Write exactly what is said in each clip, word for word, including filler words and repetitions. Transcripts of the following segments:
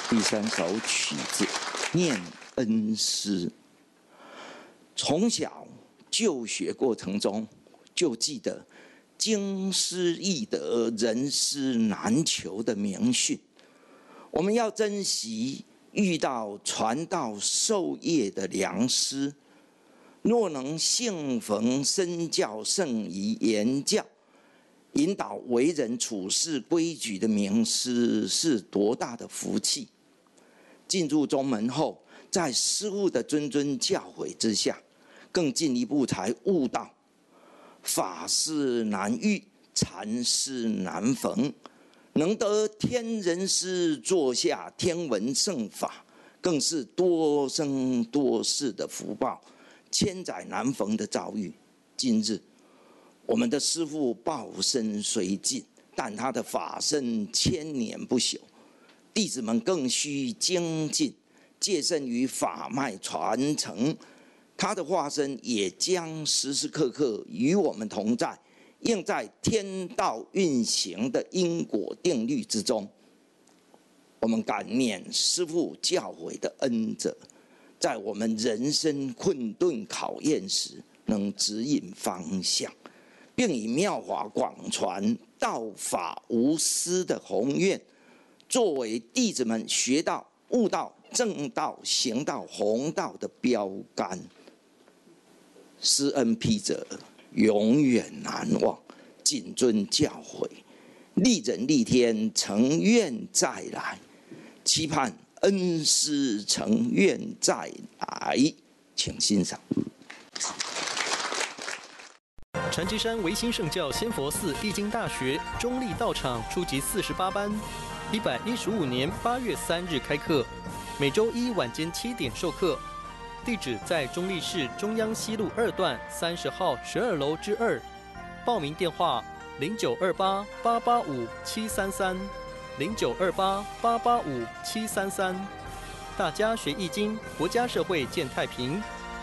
第三首曲子《念恩诗》。从小就学过程中就记得“经师易得，人师难求”的名训。我们要珍惜遇到传道授业的良师，若能幸逢身教胜于言教，引导为人处事规矩的名师，是多大的福气！进入宗门后，在师父的谆谆教诲之下，更进一步才悟到法事难遇，禅师难逢，能得天人师座下天文圣法，更是多生多世的福报，千载难逢的遭遇。今日我们的师父报身虽尽，但他的法身千年不朽，弟子们更需精进，戒慎于法脉传承。他的化身也将时时刻刻与我们同在，应在天道运行的因果定律之中。我们感念师父教诲的恩泽，在我们人生困顿考验时，能指引方向，并以妙法广传、道法无私的宏愿，作为弟子们学道、悟道、正道、行道、弘道的标杆。施恩披泽，永远难忘，谨遵教诲，利人利天，诚愿再来，期盼恩师诚愿再来。请欣赏。 禅机山维新圣教仙佛寺易经大学中立道场初级四十八班，一百一十五年八月三日开课，每周一晚间七点授课。地址在中立市中央西路二段三十号十二楼之二。报名电话：零九二八八八五七三三，零九二八八八五七三三。大家学易经，国家社会见太平。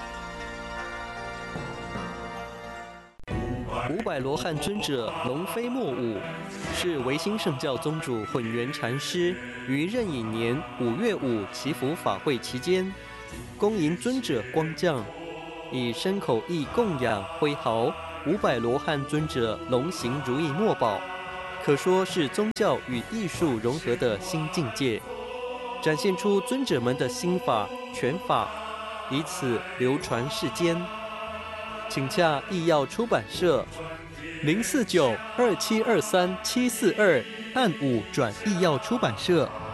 五百罗汉尊者龙飞莫舞，是维新圣教宗主混元禅师于壬寅年五月五祈福法会期间，恭迎尊者光降，以身口意供养挥毫五百罗汉尊者龙行如意墨宝，可说是宗教与艺术融合的新境界，展现出尊者们的心法拳法，以此流传世间。请洽艺耀出版社零四九二七二三七四二，按五转艺耀出版社。